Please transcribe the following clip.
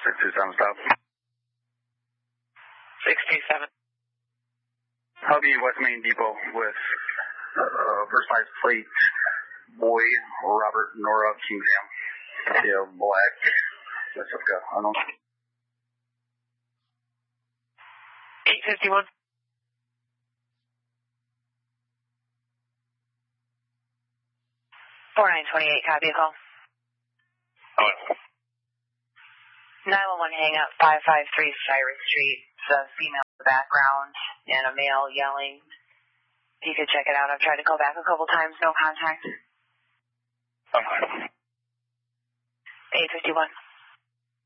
627 stop. 627. Hubby, West Main Depot with first license plate Boy Robert Nora Kingsham. Yeah, black. That's okay. I don't know. 851. 4928, copy call. Oh. 911 hang up, 553 Cyrus Street. It's a female in the background and a male yelling. You could check it out. I've tried to call back a couple times, no contact. Okay. 851.